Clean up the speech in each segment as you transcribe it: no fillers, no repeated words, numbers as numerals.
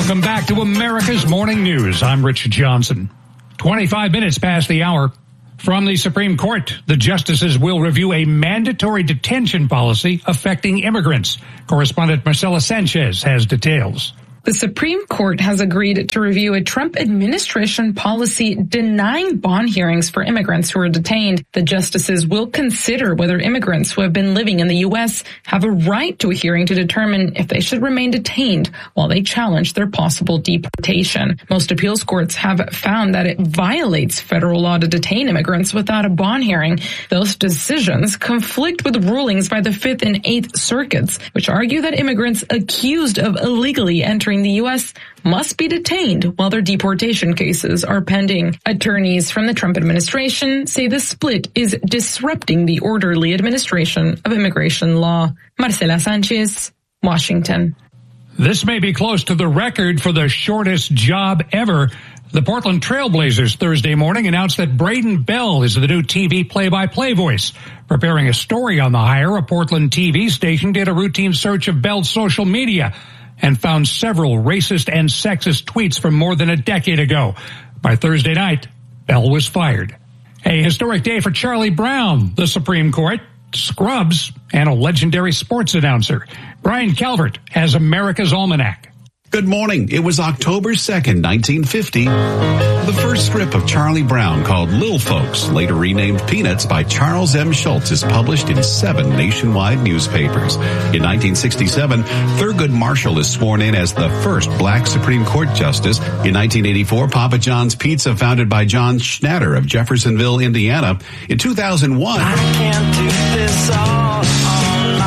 Welcome back to America's Morning News. I'm Rich Johnson. 25 minutes past the hour. From the Supreme Court, the justices will review a mandatory detention policy affecting immigrants. Correspondent Marcela Sanchez has details. The Supreme Court has agreed to review a Trump administration policy denying bond hearings for immigrants who are detained. The justices will consider whether immigrants who have been living in the U.S. have a right to a hearing to determine if they should remain detained while they challenge their possible deportation. Most appeals courts have found that it violates federal law to detain immigrants without a bond hearing. Those decisions conflict with rulings by the Fifth and Eighth Circuits, which argue that immigrants accused of illegally entering the U.S. must be detained while their deportation cases are pending. Attorneys from the Trump administration say the split is disrupting the orderly administration of immigration law. Marcela Sanchez, Washington. This may be close to the record for the shortest job ever. The Portland Trailblazers Thursday morning announced that Braden Bell is the new TV play-by-play voice. Preparing a story on the hire, a Portland TV station did a routine search of Bell's social media and found several racist and sexist tweets from more than a decade ago. By Thursday night, Bell was fired. A historic day for Charlie Brown, the Supreme Court, Scrubs, and a legendary sports announcer. Brian Calvert has America's Almanac. Good morning. It was October 2nd, 1950. The first strip of Charlie Brown, called Little Folks, later renamed Peanuts by Charles M. Schultz, is published in 7 nationwide newspapers. In 1967, Thurgood Marshall is sworn in as the first black Supreme Court justice. In 1984, Papa John's Pizza, founded by John Schnatter of Jeffersonville, Indiana. In 2001, I can't do this all on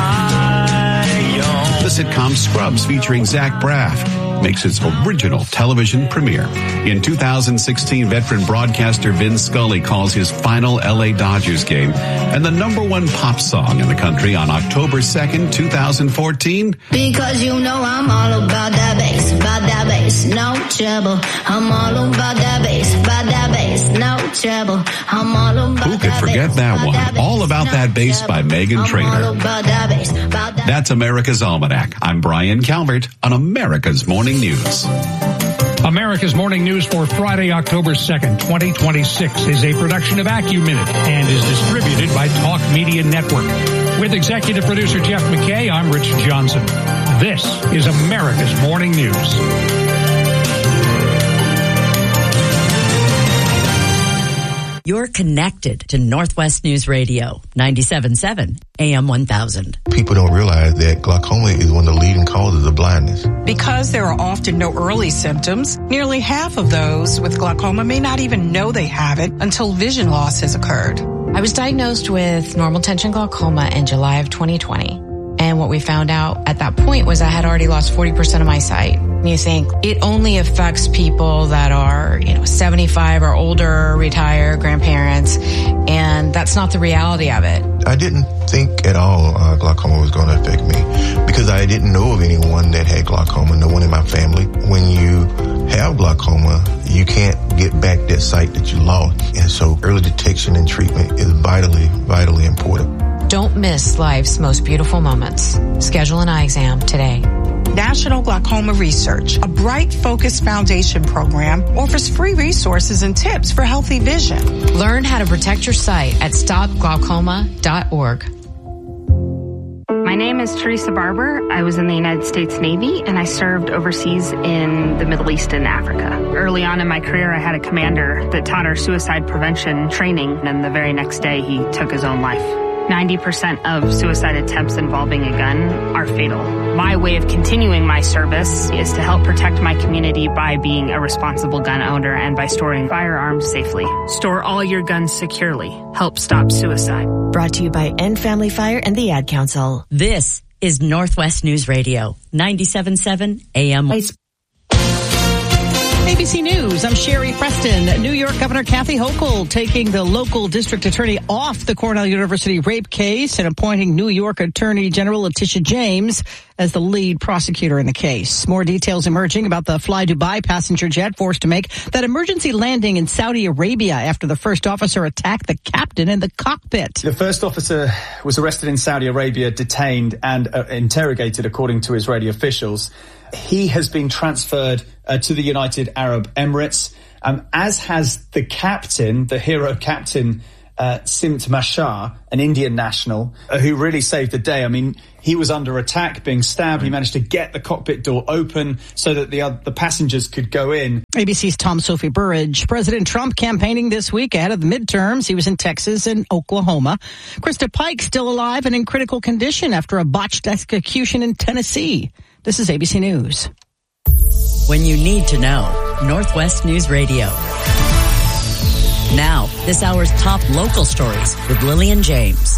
my own. The sitcom Scrubs, featuring Zach Braff, makes its original television premiere. In 2016, veteran broadcaster Vin Scully calls his final LA Dodgers game and the number 1 pop song in the country on October 2nd, 2014. Because you know I'm all about that bass, no trouble. I'm all about that bass, no trouble. I'm all about. Who could forget that one? All About That Bass by Meghan Trainor. That's America's Almanac. I'm Brian Calvert on America's Morning News. America's Morning News for Friday, October 2nd, 2026 is a production of AccuMinute and is distributed by Talk Media Network. With executive producer Jeff McKay, I'm Rich Johnson. This is America's Morning News. You're connected to Northwest News Radio, 97.7 AM 1000. People don't realize that glaucoma is one of the leading causes of blindness. Because there are often no early symptoms, nearly half of those with glaucoma may not even know they have it until vision loss has occurred. I was diagnosed with normal tension glaucoma in July of 2020. And what we found out at that point was I had already lost 40% of my sight. You think it only affects people that are, 75 or older, retired, grandparents, and that's not the reality of it. I didn't think at all glaucoma was going to affect me because I didn't know of anyone that had glaucoma, no one in my family. When you have glaucoma, you can't get back that sight that you lost. And so early detection and treatment is vitally, vitally important. Don't miss life's most beautiful moments. Schedule an eye exam today. National Glaucoma Research, a Bright Focus Foundation program, offers free resources and tips for healthy vision. Learn how to protect your sight at stopglaucoma.org. My name is Teresa Barber. I was in the United States Navy, and I served overseas in the Middle East and Africa. Early on in my career, I had a commander that taught our suicide prevention training, and the very next day, he took his own life. 90% of suicide attempts involving a gun are fatal. My way of continuing my service is to help protect my community by being a responsible gun owner and by storing firearms safely. Store all your guns securely. Help stop suicide. Brought to you by End Family Fire and the Ad Council. This is Northwest News Radio, 97.7 AM. ABC News, I'm Sherry Preston. New York Governor Kathy Hochul taking the local district attorney off the Cornell University rape case and appointing New York Attorney General Letitia James as the lead prosecutor in the case. More details emerging about the Fly Dubai passenger jet forced to make that emergency landing in Saudi Arabia after the first officer attacked the captain in the cockpit. The first officer was arrested in Saudi Arabia, detained and interrogated according to Israeli officials. he has been transferred to the United Arab Emirates, as has the captain, the hero captain, Simt Mashar, an Indian national, who really saved the day. I mean, he was under attack, being stabbed. He managed to get the cockpit door open so that the passengers could go in. ABC's Tom Sophie Burridge. President Trump campaigning this week ahead of the midterms. He was in Texas and Oklahoma. Krista Pike still alive and in critical condition after a botched execution in Tennessee. This is ABC News. When you need to know, Northwest News Radio. Now, this hour's top local stories with Lillian James.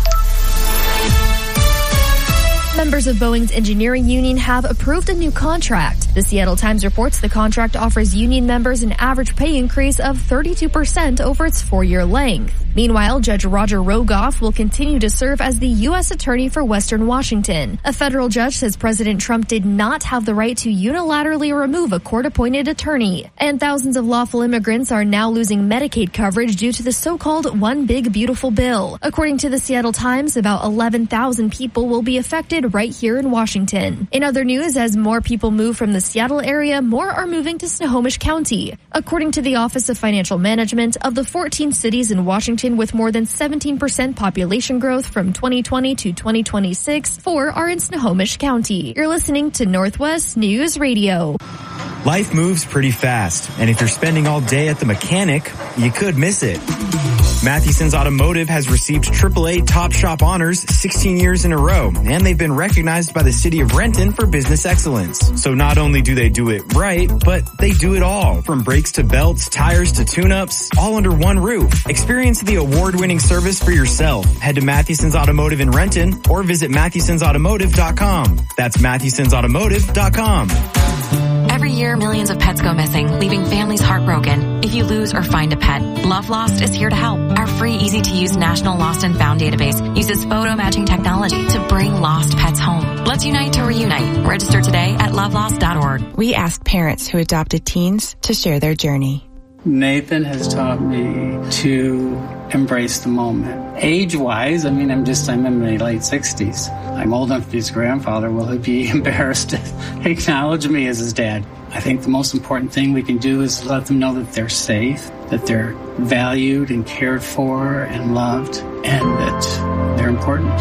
Members of Boeing's engineering union have approved a new contract. The Seattle Times reports the contract offers union members an average pay increase of 32% over its 4-year length. Meanwhile, Judge Roger Rogoff will continue to serve as the U.S. Attorney for Western Washington. A federal judge says President Trump did not have the right to unilaterally remove a court-appointed attorney. And thousands of lawful immigrants are now losing Medicaid coverage due to the so-called One Big Beautiful Bill. According to the Seattle Times, about 11,000 people will be affected right here in Washington. In other news, as more people move from the Seattle area, more are moving to Snohomish County. According to the Office of Financial Management, of the 14 cities in Washington with more than 17% population growth from 2020 to 2026, 4 are in Snohomish County. You're listening to Northwest News Radio. Life moves pretty fast, and if you're spending all day at the mechanic, you could miss it. Matheson's Automotive has received AAA Top Shop honors 16 years in a row, and they've been recognized by the city of Renton for business excellence. So not only do they do it right, but they do it all, from brakes to belts, tires to tune-ups, all under one roof. Experience the award-winning service for yourself. Head to Matheson's Automotive in Renton or visit Matheson'sAutomotive.com. That's Matheson'sAutomotive.com. Every year, millions of pets go missing, leaving families heartbroken. If you lose or find a pet, Love Lost is here to help. Our free, easy-to-use National Lost and Found database uses photo matching technology to bring lost pets home. Let's unite to reunite. Register today at lovelost.org. We asked parents who adopted teens to share their journey. Nathan has taught me to embrace the moment. Age-wise, I'm in my late 60s. I'm old enough to be his grandfather. Will he be embarrassed to acknowledge me as his dad? I think the most important thing we can do is let them know that they're safe, that they're valued and cared for and loved, and that they're important.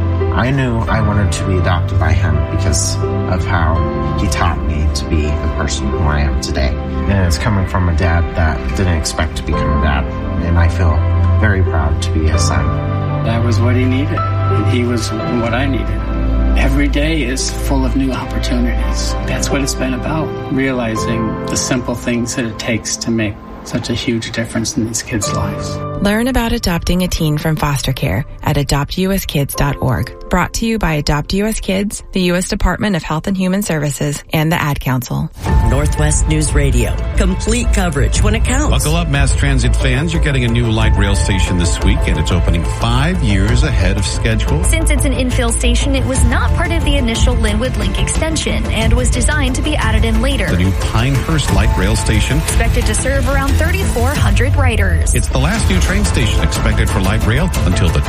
I knew I wanted to be adopted by him because of how he taught me to be the person who I am today. And it's coming from a dad that didn't expect to become a dad. And I feel very proud to be his son. That was what he needed, and he was what I needed. Every day is full of new opportunities. That's what it's been about, realizing the simple things that it takes to make such a huge difference in these kids' lives. Learn about adopting a teen from foster care at adoptuskids.org. Brought to you by Adopt US Kids, the U.S. Department of Health and Human Services, and the Ad Council. Northwest News Radio. Complete coverage when it counts. Buckle up, mass transit fans. You're getting a new light rail station this week, and it's opening 5 years ahead of schedule. Since it's an infill station, it was not part of the initial Linwood Link extension and was designed to be added in later. The new Pinehurst light rail station. Expected to serve around 3,400 riders. It's the last new train station expected for light rail until the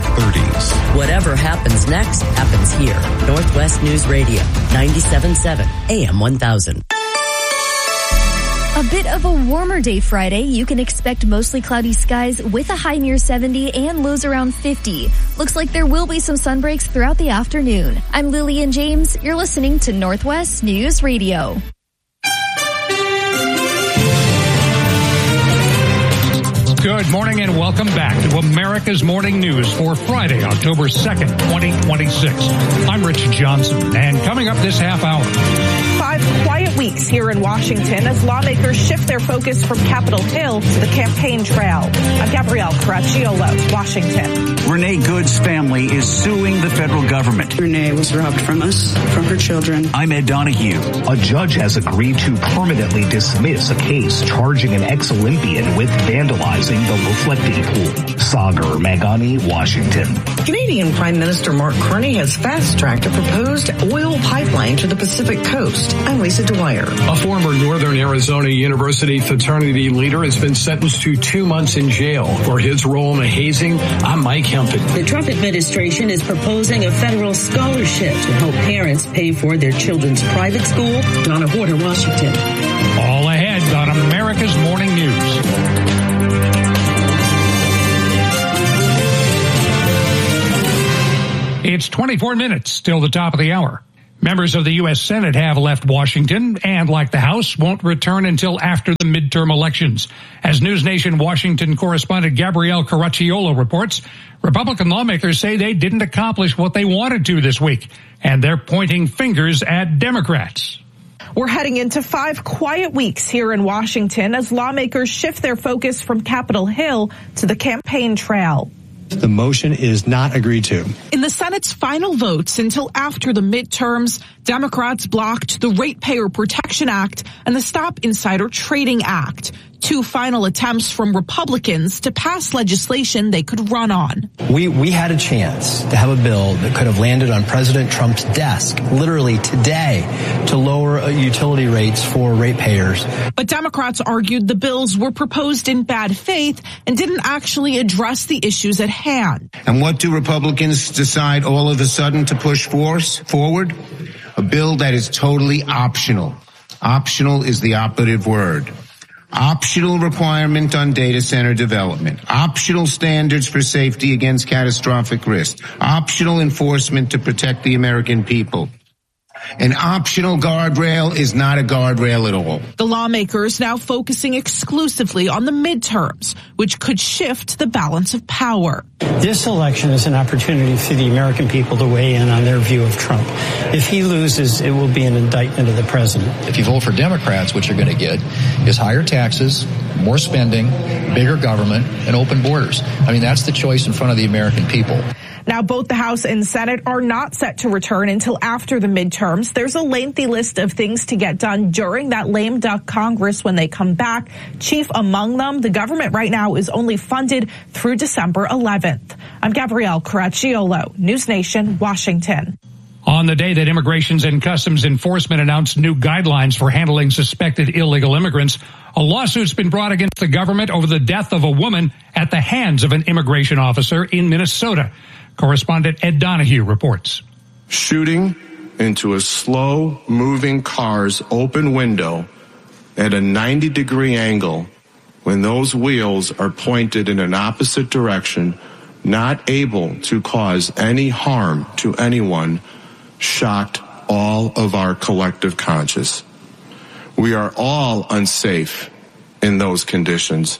2030s. Whatever happens next happens here. Northwest News Radio, 97.7 AM 1000. A bit of a warmer day Friday. You can expect mostly cloudy skies with a high near 70 and lows around 50. Looks like there will be some sun breaks throughout the afternoon. I'm Lillian James. You're listening to Northwest News Radio. Good morning and welcome back to America's Morning News for Friday, October 2nd, 2026. I'm Rich Johnson, and coming up this half hour. 5 quiet weeks here in Washington as lawmakers shift their focus from Capitol Hill to the campaign trail. I'm Gabrielle Caracciolo, Washington. Renee Good's family is suing the federal government. Renee was robbed from us, from her children. I'm Ed Donahue. A judge has agreed to permanently dismiss a case charging an ex-Olympian with vandalizing the reflecting pool. Sagar Magani, Washington. Canadian Prime Minister Mark Carney has fast-tracked a proposed oil pipeline to the Pacific coast. I'm Lisa Dwyer. fire. A former Northern Arizona University fraternity leader has been sentenced to 2 months in jail for his role in the hazing. I'm Mike Hempton. The Trump administration is proposing a federal scholarship to help parents pay for their children's private school. Donna Horter, Washington. All ahead on America's Morning News. It's 24 minutes till the top of the hour. Members of the U.S. Senate have left Washington and, like the House, won't return until after the midterm elections. As News Nation Washington correspondent Gabrielle Caracciolo reports, Republican lawmakers say they didn't accomplish what they wanted to this week, and they're pointing fingers at Democrats. We're heading into 5 quiet weeks here in Washington as lawmakers shift their focus from Capitol Hill to the campaign trail. The motion is not agreed to. In the Senate's final votes until after the midterms, Democrats blocked the Ratepayer Protection Act and the Stop Insider Trading Act, 2 final attempts from Republicans to pass legislation they could run on. We had a chance to have a bill that could have landed on President Trump's desk literally today to lower utility rates for ratepayers. But Democrats argued the bills were proposed in bad faith and didn't actually address the issues at hand. And what do Republicans decide all of a sudden to push forward? A bill that is totally optional. Optional is the operative word. Optional requirement on data center development. Optional standards for safety against catastrophic risk. Optional enforcement to protect the American people. An optional guardrail is not a guardrail at all. The lawmakers now focusing exclusively on the midterms, which could shift the balance of power. This election is an opportunity for the American people to weigh in on their view of Trump. If he loses, it will be an indictment of the president. If you vote for Democrats, what you're going to get is higher taxes, more spending, bigger government, and open borders. I mean, that's the choice in front of the American people. Now, both the House and Senate are not set to return until after the midterms. There's a lengthy list of things to get done during that lame duck Congress when they come back. Chief among them, the government right now is only funded through December 11th. I'm Gabrielle Caracciolo, News Nation, Washington. On the day that Immigration and Customs Enforcement announced new guidelines for handling suspected illegal immigrants, a lawsuit's been brought against the government over the death of a woman at the hands of an immigration officer in Minnesota. Correspondent Ed Donahue reports. Shooting into a slow-moving car's open window at a 90-degree angle when those wheels are pointed in an opposite direction, not able to cause any harm to anyone, shocked all of our collective conscience. We are all unsafe in those conditions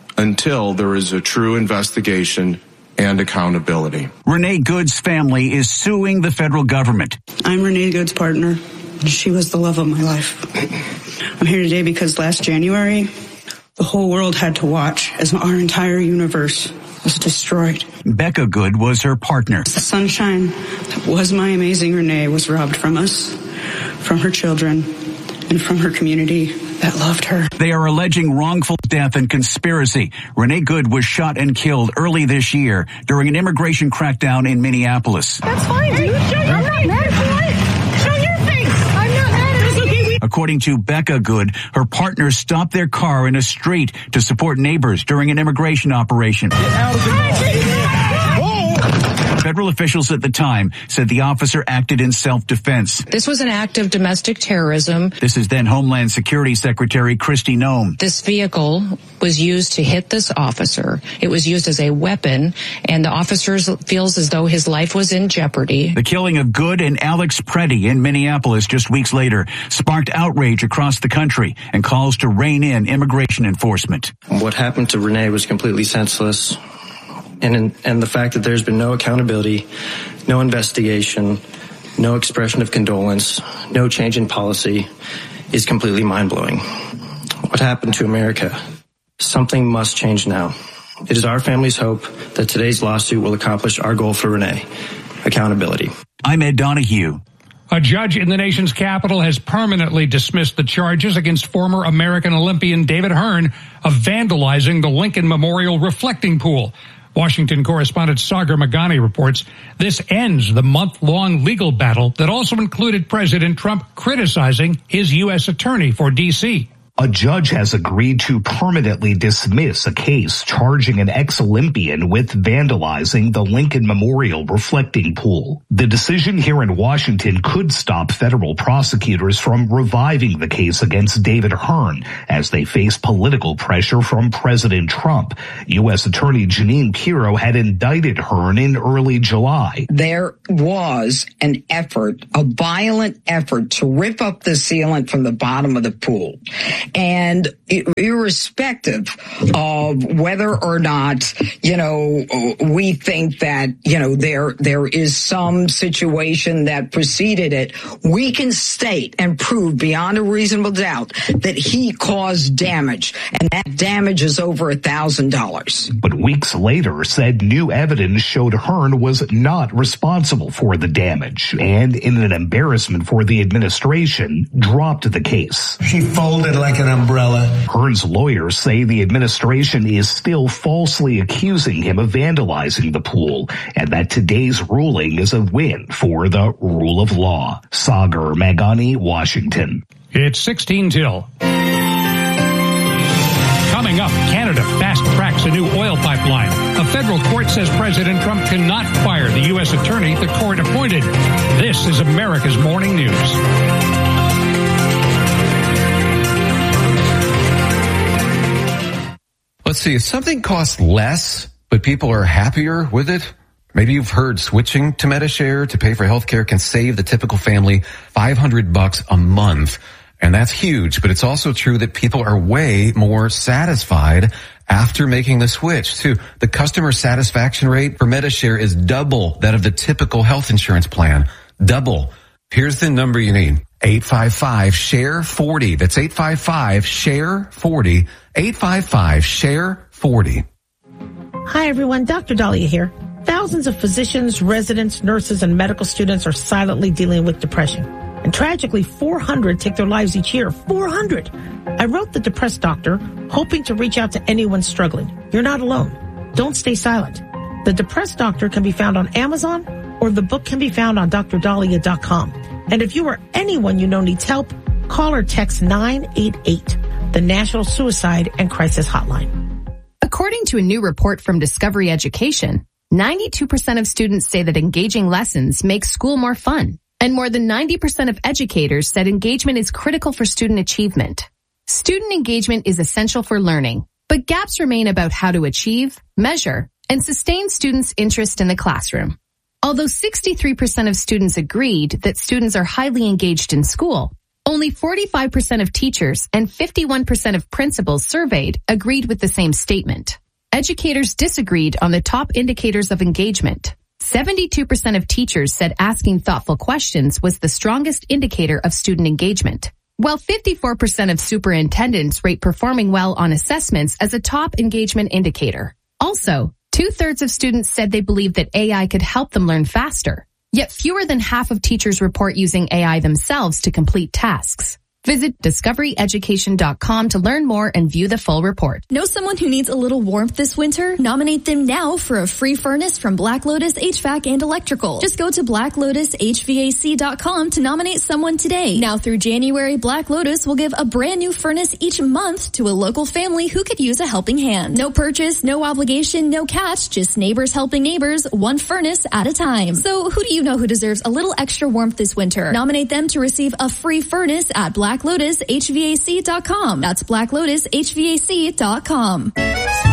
until there is a true investigation and accountability. Renee Good's family is suing the federal government. I'm Renee Good's partner. She was the love of my life. I'm here today because last January, the whole world had to watch as our entire universe was destroyed. Becca Good was her partner. The sunshine that was my amazing Renee was robbed from us, from her children, and from her community that loved her. They are alleging wrongful death and conspiracy. Renee Good was shot and killed early this year during an immigration crackdown in Minneapolis. That's fine, dude. I'm not mad at you. Show your face. I'm not mad at you. Okay. According to Becca Good, her partner stopped their car in a street to support neighbors during an immigration operation. Federal officials at the time said the officer acted in self-defense. This was an act of domestic terrorism. This is then Homeland Security Secretary Kristi Noem. This vehicle was used to hit this officer. It was used as a weapon, and the officer feels as though his life was in jeopardy. The killing of Good and Alex Preddy in Minneapolis just weeks later sparked outrage across the country and calls to rein in immigration enforcement. What happened to Renee was completely senseless. And the fact that there's been no accountability, no investigation, no expression of condolence, no change in policy is completely mind-blowing. What happened to America? Something must change now. It is our family's hope that today's lawsuit will accomplish our goal for Renee, accountability. I'm Ed Donahue. A judge in the nation's capital has permanently dismissed the charges against former American Olympian David Hearn of vandalizing the Lincoln Memorial reflecting pool. Washington correspondent Sagar Meghani reports this ends the month-long legal battle that also included President Trump criticizing his U.S. attorney for D.C. A judge has agreed to permanently dismiss a case charging an ex-Olympian with vandalizing the Lincoln Memorial reflecting pool. The decision here in Washington could stop federal prosecutors from reviving the case against David Hearn as they face political pressure from President Trump. U.S. Attorney Jeanine Pirro had indicted Hearn in early July. There was an effort, a violent effort, to rip up the sealant from the bottom of the pool. And irrespective of whether or not, we think that, there is some situation that preceded it, we can state and prove beyond a reasonable doubt that he caused damage, and that damage is over $1,000. But weeks later said new evidence showed Hearn was not responsible for the damage, and in an embarrassment for the administration, dropped the case. She folded like an umbrella. Hearn's lawyers say the administration is still falsely accusing him of vandalizing the pool, and that today's ruling is a win for the rule of law. Sagar Meghani, Washington. It's 16 till. Coming up, Canada fast-tracks a new oil pipeline. A federal court says President Trump cannot fire the U.S. attorney the court appointed. This is America's Morning News. Let's see, if something costs less, but people are happier with it, maybe you've heard switching to Medi-Share to pay for healthcare can save the typical family $500 a month. And that's huge, but it's also true that people are way more satisfied after making the switch too. The customer satisfaction rate for Medi-Share is double that of the typical health insurance plan. Double. Here's the number you need. 855-SHARE-40. That's 855-SHARE-40. 855-SHARE-40. Hi, everyone. Dr. Dahlia here. Thousands of physicians, residents, nurses, and medical students are silently dealing with depression. And tragically, 400 take their lives each year. 400! I wrote The Depressed Doctor, hoping to reach out to anyone struggling. You're not alone. Don't stay silent. The Depressed Doctor can be found on Amazon, or the book can be found on drdahlia.com. And if you or anyone you know needs help, call or text 988, the National Suicide and Crisis Hotline. According to a new report from Discovery Education, 92% of students say that engaging lessons makes school more fun. And more than 90% of educators said engagement is critical for student achievement. Student engagement is essential for learning, but gaps remain about how to achieve, measure, and sustain students' interest in the classroom. Although 63% of students agreed that students are highly engaged in school, only 45% of teachers and 51% of principals surveyed agreed with the same statement. Educators disagreed on the top indicators of engagement. 72% of teachers said asking thoughtful questions was the strongest indicator of student engagement, while 54% of superintendents rate performing well on assessments as a top engagement indicator. Also, 2/3 of students said they believe that AI could help them learn faster. Yet fewer than half of teachers report using AI themselves to complete tasks. Visit discoveryeducation.com to learn more and view the full report. Know someone who needs a little warmth this winter? Nominate them now for a free furnace from Black Lotus HVAC and Electrical. Just go to blacklotushvac.com to nominate someone today. Now through January, Black Lotus will give a brand new furnace each month to a local family who could use a helping hand. No purchase, no obligation, no catch, just neighbors helping neighbors, one furnace at a time. So who do you know who deserves a little extra warmth this winter? Nominate them to receive a free furnace at blacklotushvac.com. That's blacklotushvac.com.